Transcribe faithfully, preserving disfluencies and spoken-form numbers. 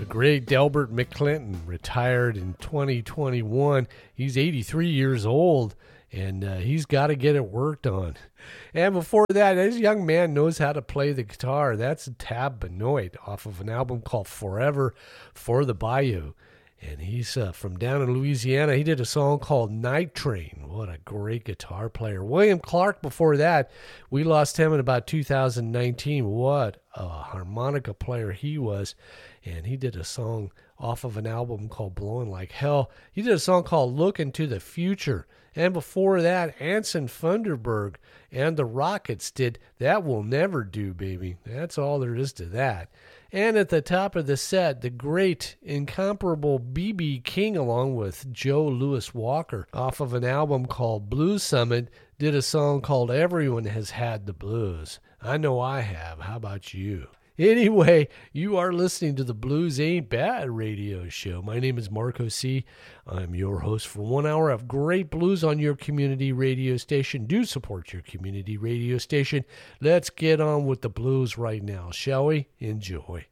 The great Delbert McClinton retired in twenty twenty-one. He's eighty-three years old, and uh, he's got to get it worked on. And before that, this young man knows how to play the guitar. That's Tab Benoit off of an album called Forever for the Bayou. And he's uh, from down in Louisiana. He did a song called Night Train. What a great guitar player. William Clark before that. We lost him in about two thousand nineteen. What a harmonica player he was. And he did a song off of an album called Blowing Like Hell. He did a song called Look Into the Future. And before that, Anson Funderburg and the Rockets did That Will Never Do, Baby. That's all there is to that. And at the top of the set, the great, incomparable B B King, along with Joe Louis Walker, off of an album called Blues Summit, did a song called Everyone Has Had the Blues. I know I have. How about you? Anyway, you are listening to the Blues Ain't Bad radio show. My name is Marco C. I'm your host for one hour of great blues on your community radio station. Do support your community radio station. Let's get on with the blues right now, shall we? Enjoy.